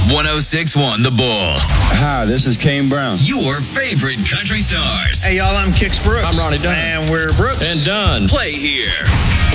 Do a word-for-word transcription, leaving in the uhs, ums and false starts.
one oh six point one The Bull. Hi, this is Kane Brown. Your favorite country stars. Hey, y'all, I'm Kix Brooks. I'm Ronnie Dunn. And we're Brooks. And Dunn. Play here.